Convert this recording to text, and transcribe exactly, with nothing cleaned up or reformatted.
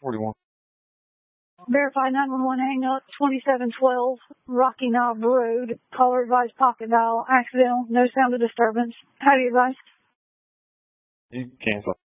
forty-one. Verify nine one one hang up, twenty-seven twelve Rocky Knob Road. Caller advised pocket dial, accidental, no sound of disturbance. How do you advise? You cancel.